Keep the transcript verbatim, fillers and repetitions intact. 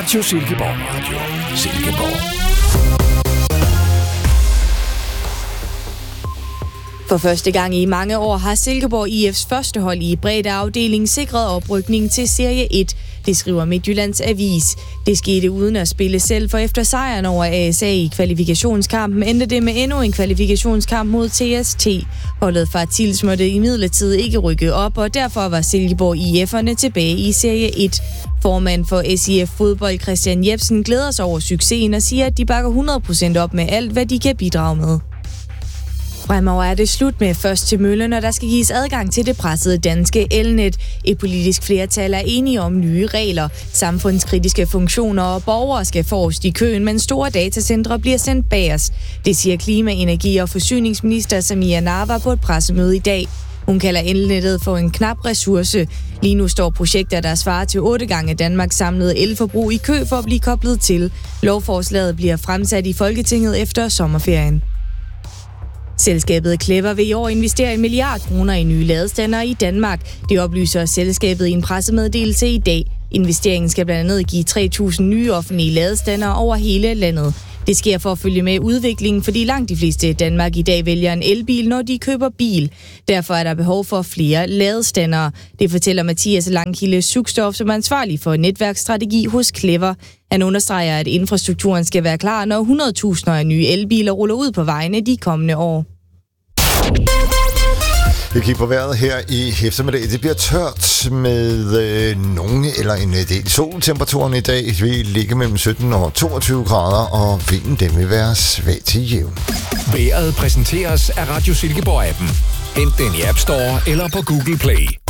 Radio Silkeborg Radio. Silkeborg. For første gang i mange år har Silkeborg I F's første hold i bredde afdeling sikret oprykning til Serie et. Det skriver Midtjyllands Avis. Det skete uden at spille selv, for efter sejren over A S A i kvalifikationskampen endte det med endnu en kvalifikationskamp mod T S T. Holdet fra Tils måtte imidlertid ikke rykke op, og derfor var Silkeborg I F'erne tilbage i Serie et. Formand for S I F Fodbold Christian Jebsen glæder sig over succesen og siger, at de bakker hundrede procent op med alt, hvad de kan bidrage med. Fremover er det slut med først til mølle, når der skal gives adgang til det pressede danske elnet. Et politisk flertal er enige om nye regler. Samfundskritiske funktioner og borgere skal forrest i køen, men store datacentre bliver sendt bagerst. Det siger klima-, energi- og forsyningsminister Samia Narva på et pressemøde i dag. Hun kalder elnettet for en knap ressource. Lige nu står projekter, der svarer til otte gange Danmarks samlede elforbrug i kø for at blive koblet til. Lovforslaget bliver fremsat i Folketinget efter sommerferien. Selskabet Clever vil i år investere en milliard kroner i nye ladestandere i Danmark. Det oplyser selskabet i en pressemeddelelse i dag. Investeringen skal blandt andet give tre tusind nye offentlige ladestandere over hele landet. Det sker for at følge med udviklingen, fordi langt de fleste i Danmark i dag vælger en elbil, når de køber bil. Derfor er der behov for flere ladestandere. Det fortæller Mathias Langkilde Sugstof, som er ansvarlig for netværksstrategi hos Clever. Han understreger, at infrastrukturen skal være klar, når hundrede tusinder af nye elbiler ruller ud på vejene de kommende år. Vi kigger på vejret her i eftermiddag. Det bliver tørt med øh, nogen eller en del sol. Temperaturen i dag vil ligge mellem sytten og toogtyve grader, og vinden den vil være svag til jævn. Vejret præsenteres af Radio Silkeborg-appen. Hent den i App Store eller på Google Play.